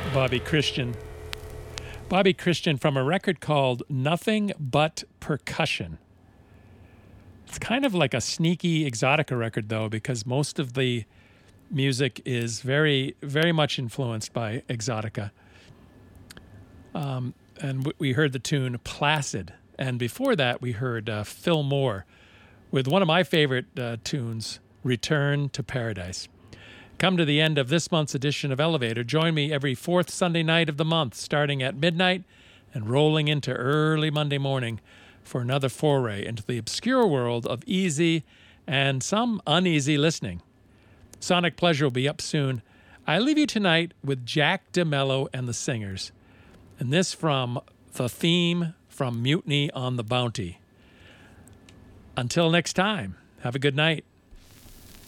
Bobby Christian. Bobby Christian from a record called Nothing But Percussion. It's kind of like a sneaky Exotica record, though, because most of the music is very, very much influenced by Exotica. And we heard the tune Placid. And before that, we heard Phil Moore with one of my favorite tunes, Return to Paradise. Come to the end of this month's edition of Elevator. Join me every fourth Sunday night of the month, starting at midnight and rolling into early Monday morning for another foray into the obscure world of easy and some uneasy listening. Sonic Pleasure will be up soon. I leave you tonight with Jack DeMello and the Singers, and this from the theme from Mutiny on the Bounty. Until next time, have a good night.